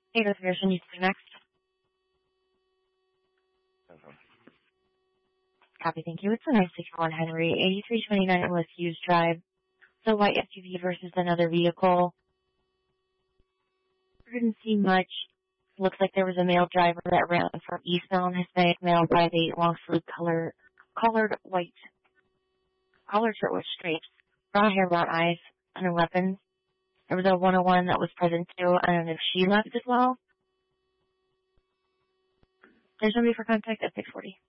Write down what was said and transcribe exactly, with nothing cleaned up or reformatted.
Hey, North Pearson, you speak next. Uh-huh. Copy, thank you. It's a nine six one Henry, eighty-three twenty-nine West Hughes Drive. So white S U V versus another vehicle. Didn't see much. Looks like there was a male driver that ran from eastbound Hispanic male by the long sleeve color, colored white, collared shirt with stripes, brown hair, brown eyes, under weapons. There was a one oh one that was present too. I don't know if she left as well. There's somebody for contact at six forty.